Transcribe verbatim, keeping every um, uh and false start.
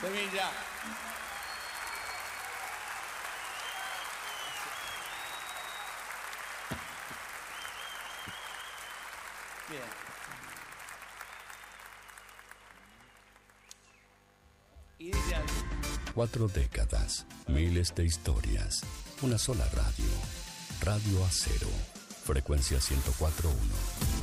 Semilla. Bien. Y dice algo. Cuatro décadas, miles de historias, una sola radio. Radio Acero, frecuencia ciento cuatro punto uno.